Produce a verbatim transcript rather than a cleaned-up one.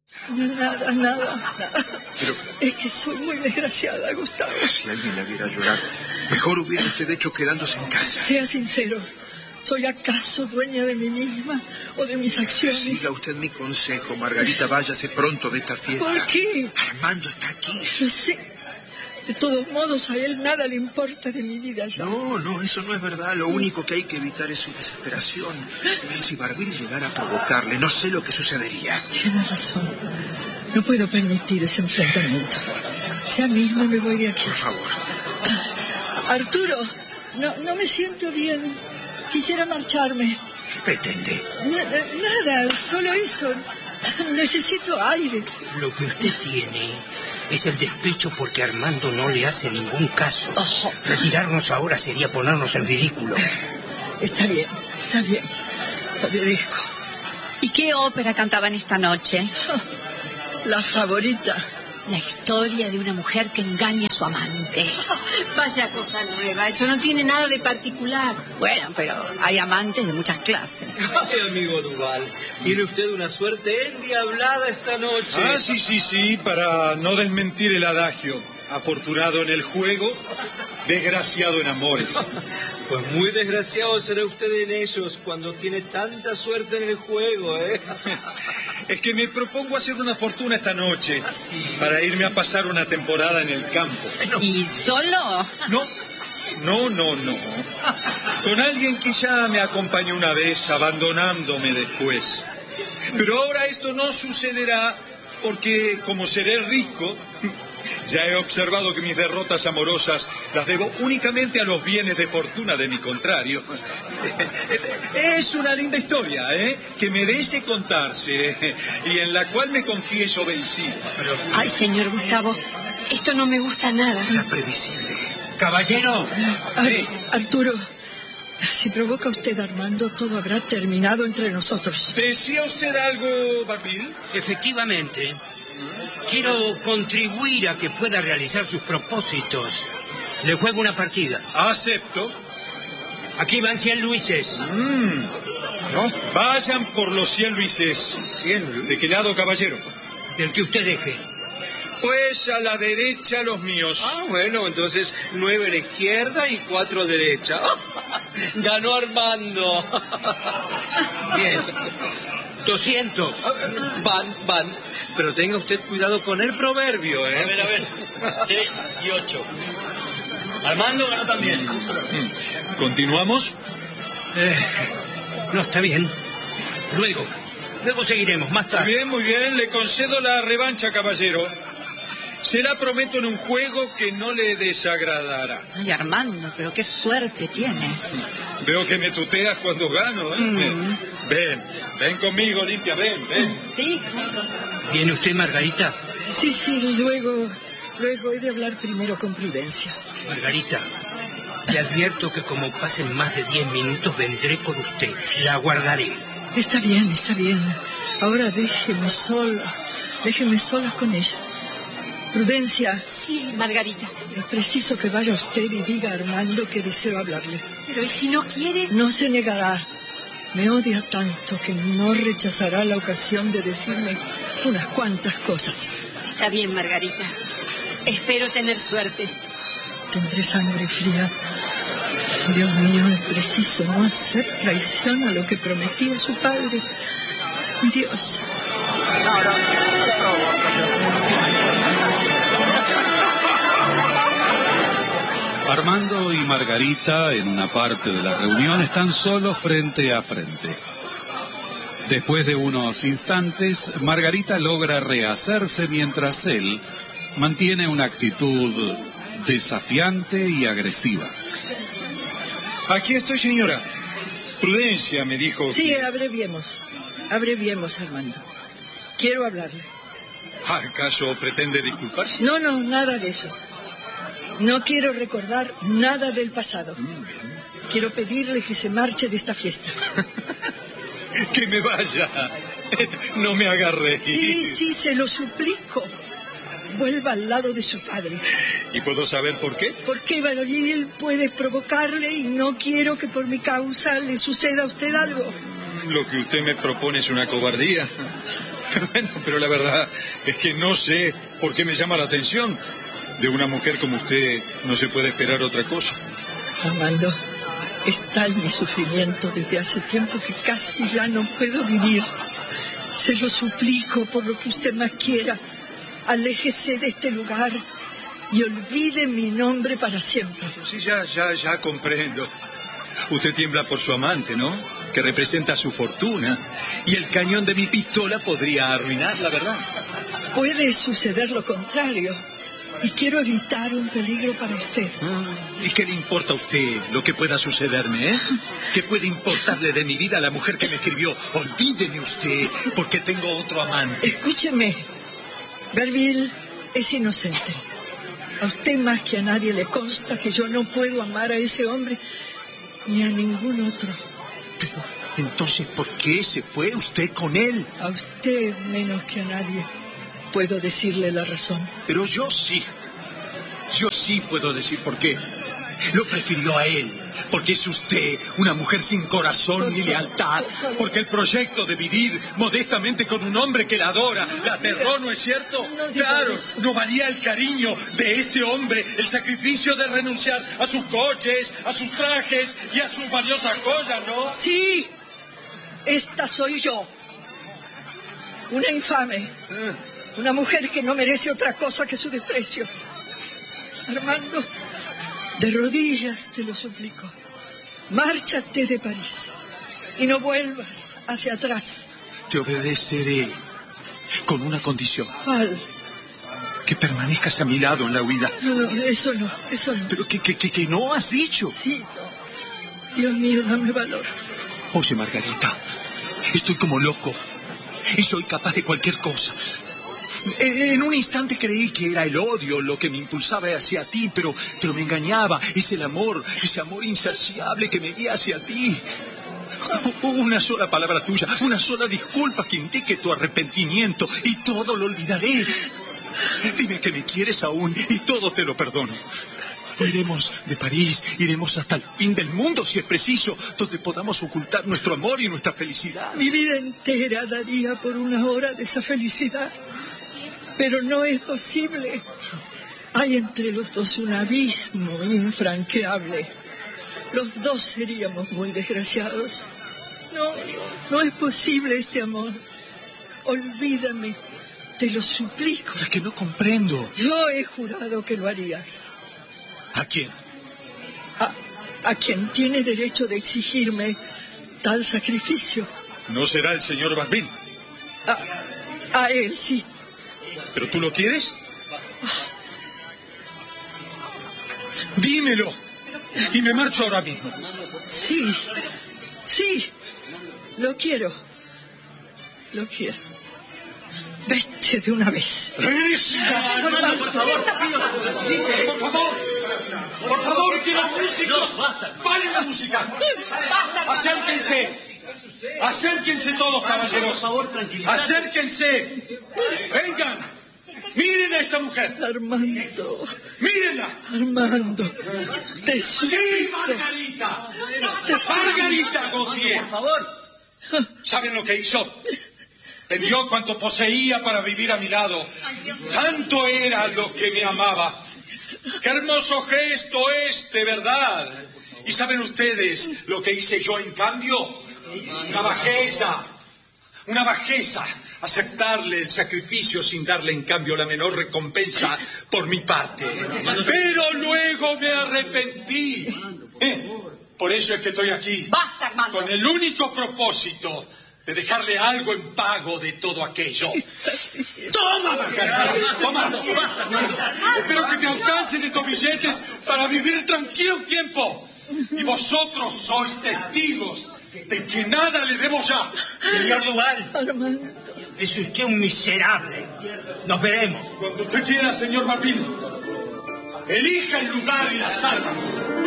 Nada, nada, nada. Pero... es que soy muy desgraciada, Gustavo. Si alguien la viera llorar, mejor hubiera usted hecho quedándose en casa. Sea sincero. ¿Soy acaso dueña de mí misma o de mis acciones? Siga usted mi consejo, Margarita, váyase pronto de esta fiesta. ¿Por qué? Armando está aquí. Yo sé. De todos modos, a él nada le importa de mi vida ya. No, no, eso no es verdad. Lo único que hay que evitar es su desesperación. Si Barbil llegara a provocarle, no sé lo que sucedería. Tienes razón. No puedo permitir ese enfrentamiento. Ya mismo me voy de aquí. Por favor. Arturo, no, no me siento bien. Quisiera marcharme. ¿Qué pretende? Na- nada, solo eso. Necesito aire. Lo que usted tiene es el despecho porque Armando no le hace ningún caso. Oh. Retirarnos ahora sería ponernos en ridículo. Está bien, está bien. Obedezco. ¿Y qué ópera cantaban esta noche? La favorita. La historia de una mujer que engaña a su amante. Vaya cosa nueva, eso no tiene nada de particular. Bueno, pero hay amantes de muchas clases. Sí, amigo Duval, tiene usted una suerte endiablada esta noche. Ah, sí, sí, sí, para no desmentir el adagio. Afortunado en el juego, desgraciado en amores. Pues muy desgraciado será usted en ellos cuando tiene tanta suerte en el juego, ¿eh? Es que me propongo hacer una fortuna esta noche. Sí. Para irme a pasar una temporada en el campo. ¿Y solo? No, no, no, no. Con alguien que ya me acompañó una vez, abandonándome después. Pero ahora esto no sucederá porque, como seré rico, ya he observado que mis derrotas amorosas las debo únicamente a los bienes de fortuna de mi contrario. Es una linda historia, ¿eh? Que merece contarse y en la cual me confieso vencido. Ay, señor Gustavo, esto no me gusta nada. Era previsible. Caballero. Ar- Arturo, si provoca usted a Armando, todo habrá terminado entre nosotros. ¿Decía usted algo, Barbil? Efectivamente. Quiero contribuir a que pueda realizar sus propósitos. Le juego una partida. Acepto. Aquí van cien luises. Mm. ¿No? Vayan por los cien luises. ¿Cien? ¿De qué lado, caballero? Del que usted deje. Pues a la derecha los míos. Ah, bueno, entonces nueve a la izquierda y cuatro a la derecha. Ganó Armando. Bien. Doscientos. Van, van. Pero tenga usted cuidado con el proverbio, ¿eh? A ver, a ver. Seis y ocho. Armando ganó también. ¿Continuamos? Eh, no, está bien. Luego. Luego seguiremos, más tarde. Muy bien, muy bien. Le concedo la revancha, caballero. Será, prometo, en un juego que no le desagradará. Ay, Armando, pero qué suerte tienes. Veo que me tuteas cuando gano, ¿eh? Mm. Ven, ven conmigo, Limpia, ven, ven. Sí. ¿Viene usted, Margarita? Sí, sí, luego, luego he de hablar primero con Prudencia. Margarita, le advierto que como pasen más de diez minutos vendré por usted. La aguardaré. Está bien, está bien. Ahora déjeme sola, déjeme sola con ella. Prudencia. Sí, Margarita. Es preciso que vaya usted y diga a Armando que deseo hablarle. Pero ¿y si no quiere? No se negará. Me odia tanto que no rechazará la ocasión de decirme unas cuantas cosas. Está bien, Margarita. Espero tener suerte. Tendré sangre fría. Dios mío, es preciso no hacer traición a lo que prometí a su padre. Mi Dios. Armando y Margarita, en una parte de la reunión, están solos frente a frente. Después de unos instantes, Margarita logra rehacerse mientras él mantiene una actitud desafiante y agresiva. Aquí estoy, señora. Prudencia, me dijo. Sí, abreviemos. Abreviemos, Armando. Quiero hablarle. ¿Acaso pretende disculparse? No, no, nada de eso. No quiero recordar nada del pasado. Quiero pedirle que se marche de esta fiesta. Que me vaya. No me agarre. Sí, sí, se lo suplico. Vuelva al lado de su padre. ¿Y puedo saber por qué? Porque Barbil puede provocarle y no quiero que por mi causa le suceda a usted algo. Lo que usted me propone es una cobardía. Bueno, pero la verdad es que no sé por qué me llama la atención. De una mujer como usted no se puede esperar otra cosa. Armando, es tal mi sufrimiento desde hace tiempo que casi ya no puedo vivir. Se lo suplico por lo que usted más quiera. Aléjese de este lugar y olvide mi nombre para siempre. Sí, ya, ya, ya comprendo. Usted tiembla por su amante, ¿no? Que representa su fortuna. Y el cañón de mi pistola podría arruinarla, ¿verdad? Puede suceder lo contrario. Y quiero evitar un peligro para usted. ¿Y qué le importa a usted lo que pueda sucederme, eh? ¿Qué puede importarle de mi vida a la mujer que me escribió? Olvídeme usted, porque tengo otro amante. Escúcheme. Verville es inocente. A usted más que a nadie le consta que yo no puedo amar a ese hombre ni a ningún otro. Pero, entonces, ¿por qué se fue usted con él? A usted menos que a nadie puedo decirle la razón. Pero yo sí. Yo sí puedo decir por qué. Lo prefirió a él. Porque es usted una mujer sin corazón Por ni favor, lealtad. por favor. Porque el proyecto de vivir modestamente con un hombre que la adora, la aterró, ¿no es cierto? No diga Claro, eso. no valía el cariño de este hombre, el sacrificio de renunciar a sus coches, a sus trajes y a sus valiosas joyas, ¿no? Sí, esta soy yo. Una infame. Una mujer que no merece otra cosa que su desprecio. Armando, de rodillas te lo suplico. Márchate de París y no vuelvas hacia atrás. Te obedeceré con una condición. ¿Cuál? Que permanezcas a mi lado en la huida. No, no, eso no, eso no. Pero que, que, que, que no has dicho. Sí, no. Dios mío, dame valor. Oye, Margarita, estoy como loco y soy capaz de cualquier cosa. En, en un instante creí que era el odio lo que me impulsaba hacia ti, pero, pero me engañaba. Es el amor, ese amor insaciable que me guía hacia ti. Una sola palabra tuya, una sola disculpa que indique tu arrepentimiento y todo lo olvidaré. Dime que me quieres aún y todo te lo perdono. Iremos de París, iremos hasta el fin del mundo si es preciso, donde podamos ocultar nuestro amor y nuestra felicidad. Mi vida entera daría por una hora de esa felicidad. Pero no es posible. Hay entre los dos un abismo infranqueable. Los dos seríamos muy desgraciados. No, no es posible este amor. Olvídame, te lo suplico. Es que no comprendo. Yo he jurado que lo harías. ¿A quién? A, a quien tiene derecho de exigirme tal sacrificio. ¿No será el señor Barbil? A, a él sí. ¿Pero tú lo quieres? Dímelo. Y me marcho ahora mismo. Sí, sí, lo quiero. Lo quiero. Vete de una vez. ¡Eres! Por favor, ¡Por favor! ¡Por favor, que los músicos paren la música! ¡Acérquense! ¡Acérquense todos, caballeros! Por favor, tranquilízate. ¡Acérquense! ¡Vengan! ¡Miren a esta mujer! Armando. ¡Mírenla! Armando. Te ¡Sí, suplico. Margarita! Te suplico. ¡Margarita Gautier! Por favor. ¿Saben lo que hizo? Vendió cuanto poseía para vivir a mi lado. Tanto era lo que me amaba. ¡Qué hermoso gesto este, verdad! ¿Y saben ustedes lo que hice yo en cambio? Una bajeza. Una bajeza. Aceptarle el sacrificio sin darle en cambio la menor recompensa por mi parte. Pero luego me arrepentí. Eh, por eso es que estoy aquí. Basta, Armando. Con el único propósito de dejarle algo en pago de todo aquello. ¡Toma, Margarita! ¡Toma! Espero que te alcancen estos billetes para vivir tranquilo un tiempo. Y vosotros sois testigos de que nada le debo ya. Señor Duval, Armando. es usted un miserable. Nos veremos. Cuando usted quiera, señor Marvin. Elija el lugar y las armas.